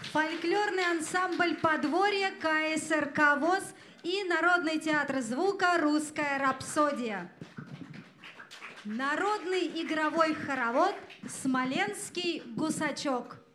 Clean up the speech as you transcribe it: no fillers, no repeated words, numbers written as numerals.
фольклорный ансамбль «Подворье» КСРК ВОС и Народный театр звука «Русская рапсодия». Народный игровой хоровод «Смоленский гусачок».